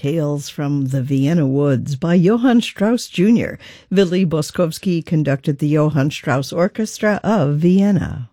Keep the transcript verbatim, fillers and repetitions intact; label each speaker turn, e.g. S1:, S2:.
S1: Tales from the Vienna Woods by Johann Strauss Junior Willy Boskowski conducted the Johann Strauss Orchestra of Vienna.